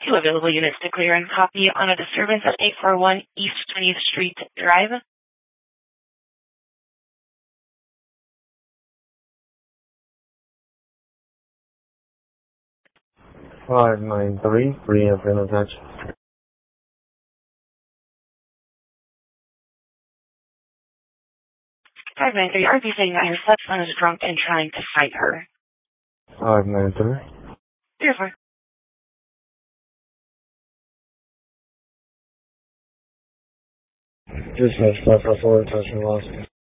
Two available units to clear and copy on a disturbance at 841 East 20th Street Drive. 593, free and final touch. 593, are you saying that your stepson is drunk and trying to fight her? 593. 304. Just have stuff for forward touch and lost.